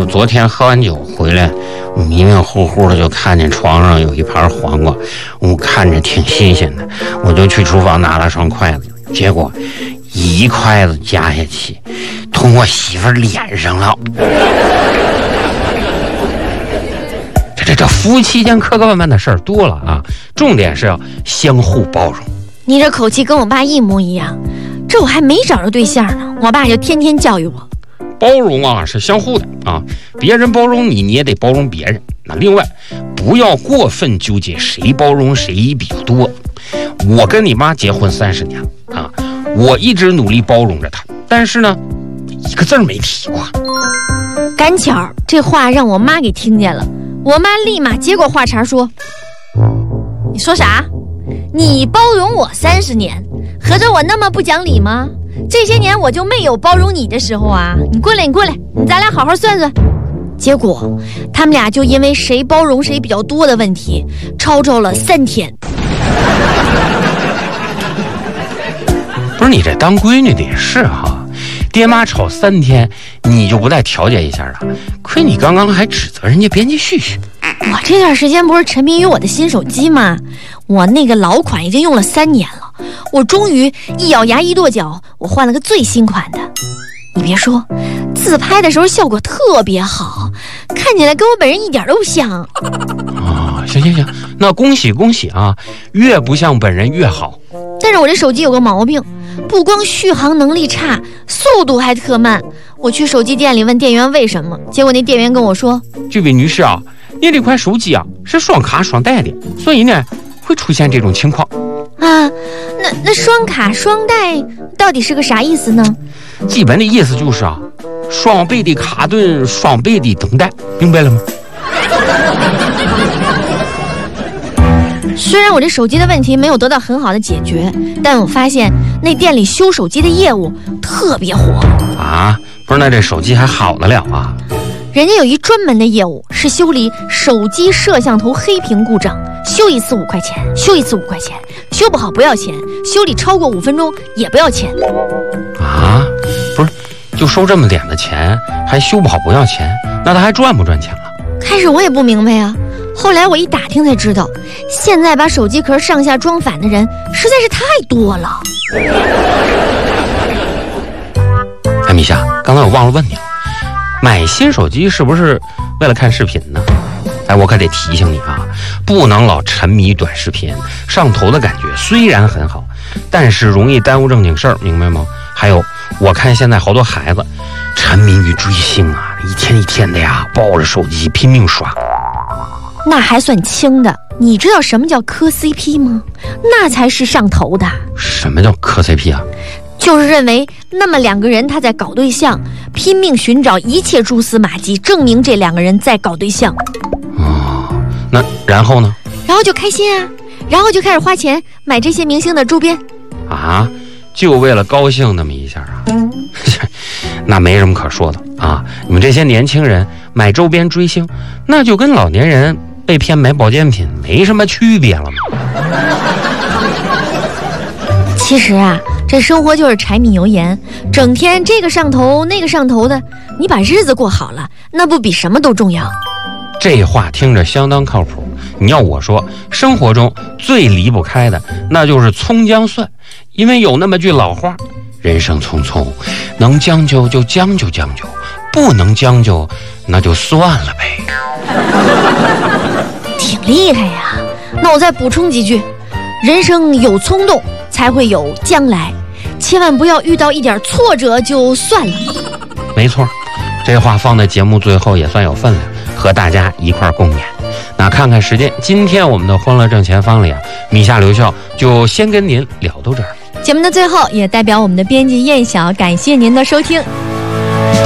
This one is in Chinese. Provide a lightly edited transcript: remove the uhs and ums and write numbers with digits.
昨天喝完酒回来，迷迷糊糊的就看见床上有一盘黄瓜，我看着挺新鲜的，我就去厨房拿了双筷子，结果一筷子夹下去，捅我媳妇脸上了。这夫妻间磕磕绊绊的事儿多了啊，重点是要相互包容。 你这口气跟我爸一模一样，这我还没找着对象呢，我爸就天天教育我。 包容啊是相互的啊，别人包容你，你也得包容别人。那另外，不要过分纠结谁包容谁比较多。我跟你妈结婚30年啊，我一直努力包容着她，但是呢，一个字儿没提过。 赶巧这话让我妈给听见了，我妈立马接过话茬说：“你说啥？你包容我30年，合着我那么不讲理吗？这些年我就没有包容你的时候啊！你过来，咱俩好好算算。”结果他们俩就因为谁包容谁比较多的问题吵了3天。 不是你这当闺女的也是哈，爹妈吵3天，你就不带调解一下了？亏你刚刚还指责人家编辑絮絮。 我这段时间不是沉迷于我的新手机吗？我那个老款已经用了3年了，我终于一咬牙一跺脚，我换了个最新款的。你别说，自拍的时候效果特别好，看起来跟我本人一点都不像。 啊，行，那恭喜啊，越不像本人越好。 但是我这手机有个毛病，不光续航能力差，速度还特慢。我去手机店里问店员为什么，结果那店员跟我说：“ 这位女士啊，你这款手机啊是双卡双待的，所以呢会出现这种情况。” 啊，那双卡双待到底是个啥意思呢？ 基本的意思就是啊，双倍的卡顿，双倍的等待，明白了吗？ 虽然我这手机的问题没有得到很好的解决，但我发现那店里修手机的业务特别火啊！不是，那这手机还好得了啊？ 人家有一专门的业务是修理手机摄像头黑屏故障，修一次5块钱，修一次5块钱，修不好不要钱，修理超过5分钟也不要钱。 啊，不是，就收这么点的钱，还修不好不要钱，那他还赚不赚钱了？ 开始我也不明白啊，后来我一打听才知道，现在把手机壳上下装反的人实在是太多了。 哎，米夏，刚才我忘了问你了，买新手机是不是为了看视频呢？哎，我可得提醒你啊，不能老沉迷短视频，上头的感觉虽然很好，但是容易耽误正经事儿，明白吗？还有，我看现在好多孩子沉迷于追星啊，一天一天的呀，抱着手机拼命刷。 那还算轻的，你知道什么叫磕 CP 吗？那才是上头的。 什么叫磕 CP 啊？ 就是认为那么2个人他在搞对象，拼命寻找一切蛛丝马迹，证明这2个人在搞对象。 哦，那然后呢？ 然后就开心啊，然后就开始花钱买这些明星的周边。 啊，就为了高兴那么一下啊？那没什么可说的啊！你们这些年轻人买周边追星，那就跟老年人被骗买保健品没什么区别了吗？ 其实啊，这生活就是柴米油盐，整天这个上头那个上头的，你把日子过好了，那不比什么都重要？ 这话听着相当靠谱。你要我说，生活中最离不开的那就是葱姜蒜，因为有那么句老话，人生匆匆，能将就就将就将就，不能将就那就算了呗。 挺厉害呀！那我再补充几句：人生有冲动才会有将来，千万不要遇到一点挫折就算了。 没错，这话放在节目最后也算有分量，和大家一块共勉。那看看时间，今天我们的欢乐正前方里啊，米夏留校就先跟您聊到这儿。 节目的最后，也代表我们的编辑燕晓感谢您的收听。